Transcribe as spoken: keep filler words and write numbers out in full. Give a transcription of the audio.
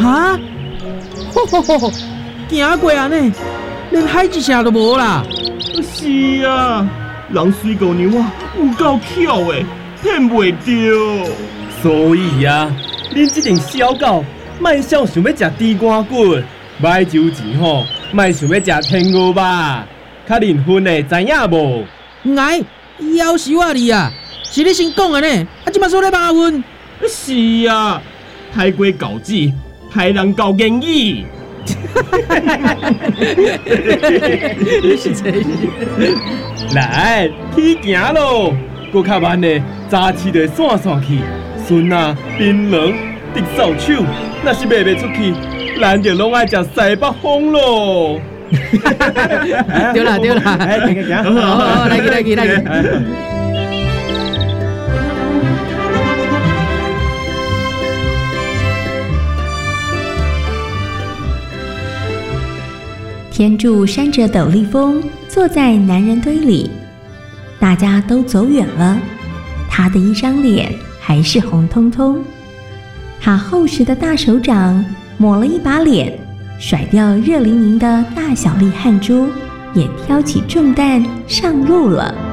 哈，吼吼吼，行过安尼，连海一声都无啦。 是啊，人水狗娘啊，有够巧的，骗袂着。 所以啊，恁这群小狗，莫想想要食猪肝骨，买酒钱吼，莫想要食天鹅吧。较认分的，知影无？ 哎，夭寿啊你啊！是你先讲的呢，啊，即马说咧骂阮。 是啊，太过狗子，害人搞言语。 你是这意来，去行咯！搁较慢的，早起就散散去。笋啊、槟榔、竹扫帚，若是卖袂出去，咱就拢爱食西北风咯。 对啦对啦， 哎，行行行， 好好好，来去来去来去。 天柱扇着斗笠风，坐在男人堆里。大家都走远了，他的一张脸还是红彤彤。他厚实的大手掌抹了一把脸，甩掉热淋淋的大小粒汗珠，也挑起重担上路了。